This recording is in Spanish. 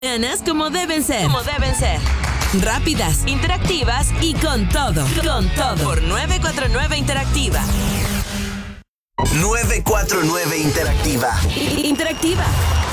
Mañanas como deben ser. Rápidas, interactivas y con todo. Por 949 Interactiva. 949 Interactiva. Interactiva.